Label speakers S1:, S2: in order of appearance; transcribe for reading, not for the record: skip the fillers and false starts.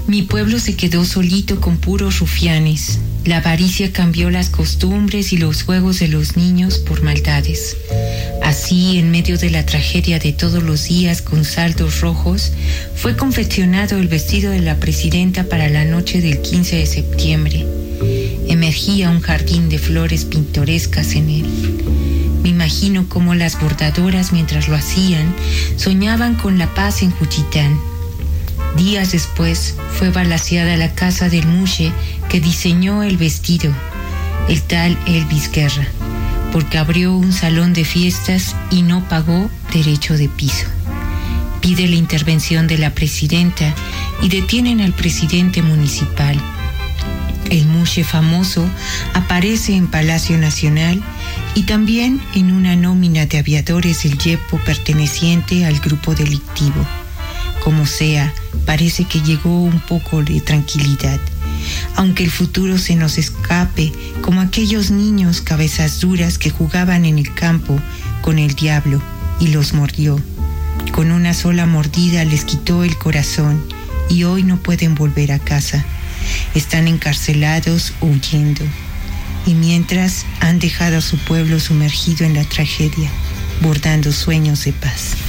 S1: Mi pueblo se quedó solito con puros rufianes. La avaricia cambió las costumbres y los juegos de los niños por maldades. Así, en medio de la tragedia de todos los días con saldos rojos, fue confeccionado el vestido de la presidenta para la noche del 15 de septiembre. Emergía un jardín de flores pintorescas en él. Me imagino cómo las bordadoras, mientras lo hacían, soñaban con la paz en Juchitán. Días después fue balaceada la casa del mushe que diseñó el vestido, el tal Elvis Guerra, porque abrió un salón de fiestas y no pagó derecho de piso. Pide la intervención de la presidenta y detienen al presidente municipal. El mushe famoso aparece en Palacio Nacional y también en una nómina de aviadores del YEPO perteneciente al grupo delictivo. Como sea, parece que llegó un poco de tranquilidad, aunque el futuro se nos escape, como aquellos niños cabezas duras que jugaban en el campo con el diablo y los mordió. Con una sola mordida les quitó el corazón y hoy no pueden volver a casa. Están encarcelados o huyendo. Y mientras han dejado a su pueblo sumergido en la tragedia, bordando sueños de paz.